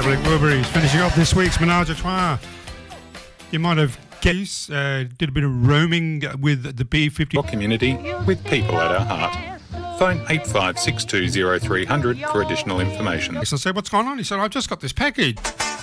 Dominic Wilburys finishing off this week's Menage a Trois. You might have guessed, did a bit of roaming with the B50 community with people at our heart. Phone 85620300 for additional information. So I said, what's going on? He said, I've just got this package.